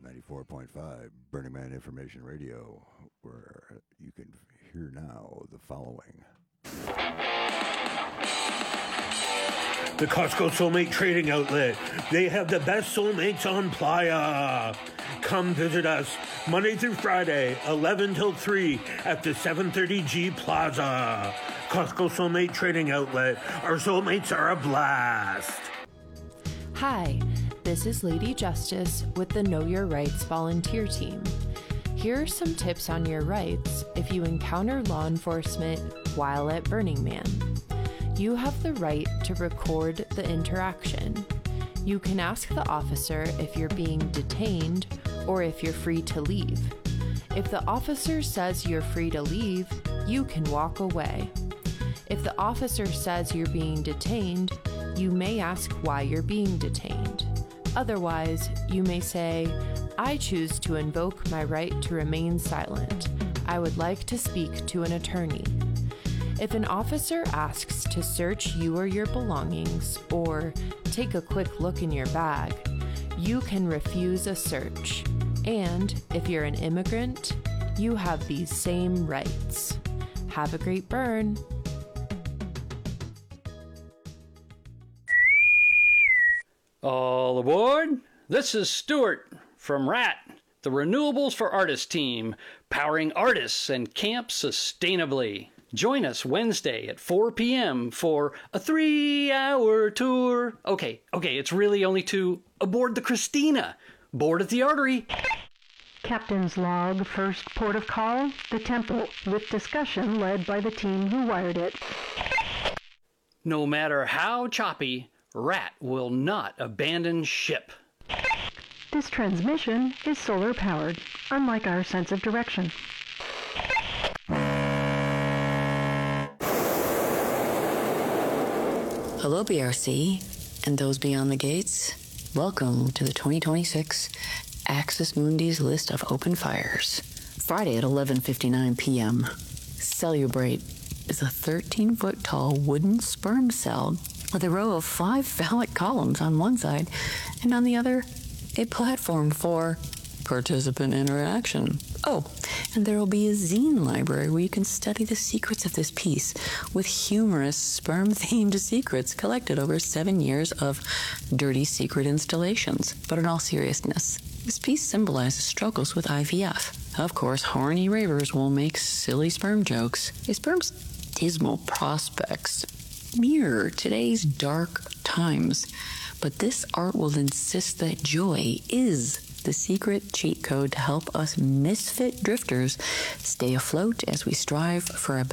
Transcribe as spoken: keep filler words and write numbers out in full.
ninety-four point five Burning Man Information Radio, where you can hear now the following. The Costco Soulmate Trading Outlet. They have the best soulmates on Playa. Come visit us Monday through Friday, eleven till three at the seven thirty G Plaza. Costco Soulmate Trading Outlet. Our soulmates are a blast. Hi, this is Lady Justice with the Know Your Rights volunteer team. Here are some tips on your rights if you encounter law enforcement while at Burning Man. You have the right to record the interaction. You can ask the officer if you're being detained or if you're free to leave. If the officer says you're free to leave, you can walk away. If the officer says you're being detained, you may ask why you're being detained. Otherwise, you may say, I choose to invoke my right to remain silent. I would like to speak to an attorney. If an officer asks to search you or your belongings or take a quick look in your bag, you can refuse a search. And if you're an immigrant, you have these same rights. Have a great burn. All aboard! This is Stuart from R A T, the Renewables for Artists team, powering artists and camp sustainably. Join us Wednesday at four p.m. for a three-hour tour. Okay, okay, it's really only two. Aboard the Christina. Board at the Artery. Captain's log, first port of call, the Temple, with discussion led by the team who wired it. No matter how choppy, R A T will not abandon ship. This transmission is solar powered, unlike our sense of direction. Hello, B R C, and those beyond the gates. Welcome to the twenty twenty-six Axis Mundi's list of open fires. Friday at eleven fifty-nine p.m. Cellubrate is a thirteen-foot-tall wooden sperm cell with a row of five phallic columns on one side, and on the other, a platform for participant interaction. Oh, and there will be a zine library where you can study the secrets of this piece with humorous sperm-themed secrets collected over seven years of dirty secret installations. But in all seriousness, this piece symbolizes struggles with I V F. Of course, horny ravers will make silly sperm jokes. A sperm's dismal prospects mirror today's dark times. But this art will insist that joy is the secret cheat code to help us misfit drifters stay afloat as we strive for a